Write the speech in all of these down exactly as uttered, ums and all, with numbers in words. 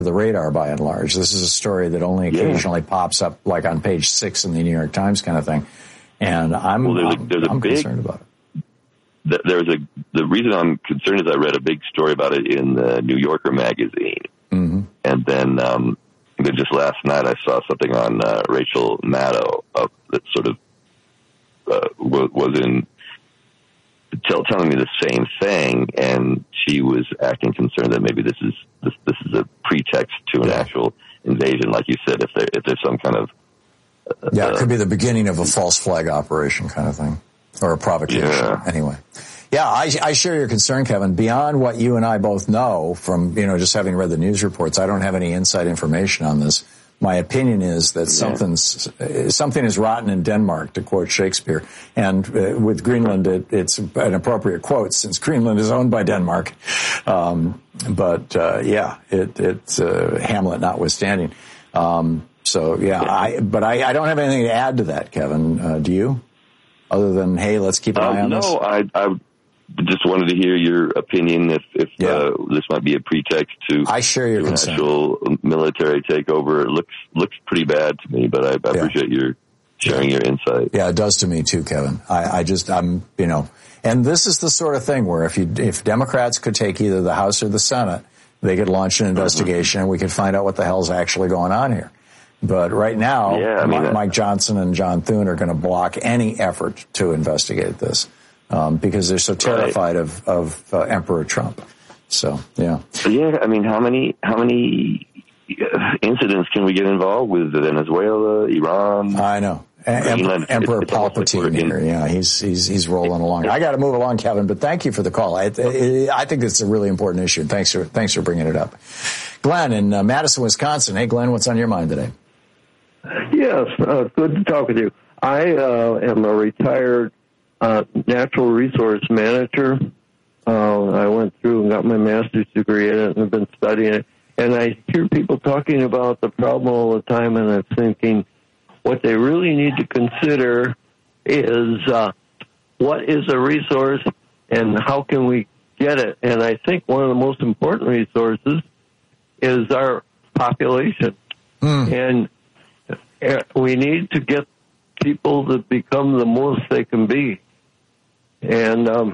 the radar by and large. This is a story that only occasionally yeah. pops up like on page six in the New York Times kind of thing. And I'm, well, there's a, I'm, there's a I'm big, concerned about it. There's a, the reason I'm concerned is I read a big story about it in the New Yorker magazine. Mm-hmm. And then, um, then just last night I saw something on uh, Rachel Maddow uh, that sort of uh, was in tell, telling me the same thing, and she was acting concerned that maybe this is this, this is a pretext to an yeah. actual invasion, like you said. If there if there's some kind of uh, yeah, it could be the beginning of a false flag operation kind of thing, or a provocation. Yeah. Anyway, yeah, I, I share your concern, Kevin. Beyond what you and I both know from you know just having read the news reports, I don't have any inside information on this. My opinion is that something's, yeah. something is rotten in Denmark, to quote Shakespeare. And uh, with Greenland, it, it's an appropriate quote since Greenland is owned by Denmark. Um, but, uh, yeah, it, it's uh, Hamlet notwithstanding. Um, so, yeah, I, but I, I don't have anything to add to that, Kevin. Uh, do you? Other than, hey, let's keep an um, eye on no, this? No, I, I just wanted to hear your opinion if, if yeah. uh, this might be a pretext to, I share your to an concern. actual military takeover. It looks looks pretty bad to me, but I, I yeah. appreciate your sharing yeah. your insight. Yeah, it does to me too, Kevin. I, I just, I'm, you know, and this is the sort of thing where if you, if Democrats could take either the House or the Senate, they could launch an investigation mm-hmm. and we could find out what the hell's actually going on here. But right now, yeah, I mean, Mike, Mike Johnson and John Thune are going to block any effort to investigate this. Um, because they're so terrified right. of, of uh, Emperor Trump. So, yeah. Yeah, I mean, how many how many incidents can we get involved with Venezuela, Iran? I know. Em- Emperor it's, Palpatine it's here. Yeah, he's he's he's rolling along. I got to move along, Kevin, but thank you for the call. I, I think it's a really important issue. Thanks for thanks for bringing it up. Glenn in uh, Madison, Wisconsin. Hey, Glenn, what's on your mind today? Yes, uh, good to talk with you. I uh, am a retired Uh, natural resource manager. Uh, I went through and got my master's degree in it and have been studying it. And I hear people talking about the problem all the time, and I'm thinking what they really need to consider is uh, what is a resource and how can we get it. And I think one of the most important resources is our population. Mm. And uh, we need to get people to become the most they can be. And um,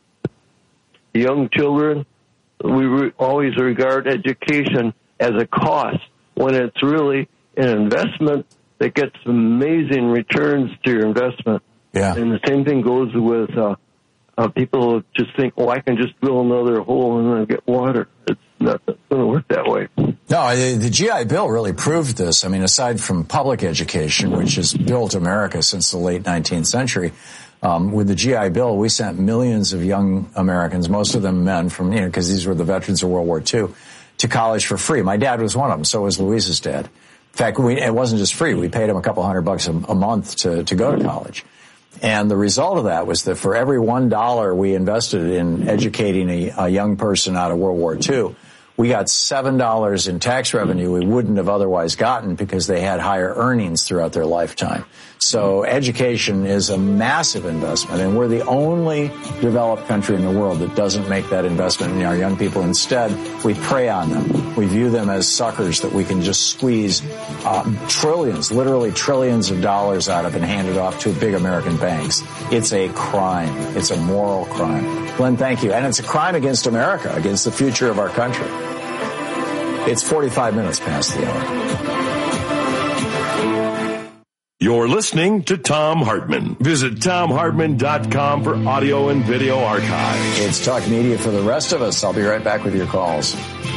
young children, we re- always regard education as a cost when it's really an investment that gets amazing returns to your investment. Yeah. And the same thing goes with uh, uh, people who just think, oh, I can just drill another hole and then get water. It's not going to work that way. No, the G I Bill really proved this. I mean, aside from public education, which has built America since the late nineteenth century, um, with the G I Bill, we sent millions of young Americans, most of them men from, you know, because these were the veterans of World War Two, to college for free. My dad was one of them. So was Louise's dad. In fact, we, it wasn't just free. We paid him a couple hundred bucks a, a month to, to go to college. And the result of that was that for every one dollar we invested in educating a, a young person out of World War Two, we got seven dollars in tax revenue we wouldn't have otherwise gotten because they had higher earnings throughout their lifetime. So education is a massive investment, and we're the only developed country in the world that doesn't make that investment in our young people. Instead, we prey on them. We view them as suckers that we can just squeeze uh, trillions, literally trillions of dollars out of and hand it off to big American banks. It's a crime. It's a moral crime. Glenn, thank you. And it's a crime against America, against the future of our country. It's forty-five minutes past the hour. You're listening to Thom Hartmann. Visit Thom Hartmann dot com for audio and video archive. It's Talk Media for the rest of us. I'll be right back with your calls.